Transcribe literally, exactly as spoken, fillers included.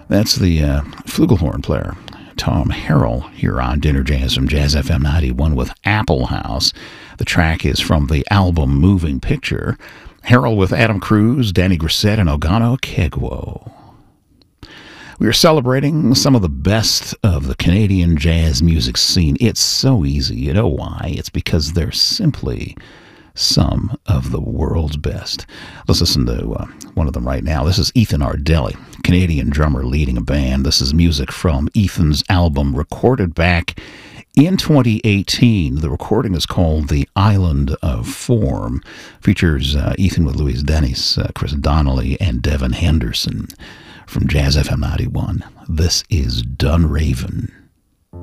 That's the uh, flugelhorn player, Tom Harrell, here on Dinner Jazz from Jazz F M ninety-one with Apple House. The track is from the album Moving Picture. Harrell with Adam Cruz, Danny Grissett, and Ogano Kegwo. We are celebrating some of the best of the Canadian jazz music scene. It's so easy. You know why? It's because they're simply some of the world's best. Let's listen to uh, one of them right now. This is Ethan Ardelli, Canadian drummer leading a band. This is music from Ethan's album recorded back in twenty eighteen. The recording is called The Island of Form. Features uh, Ethan with Louise Dennis, uh, Chris Donnelly, and Devin Henderson. From Jazz F M ninety-one, this is Dunraven.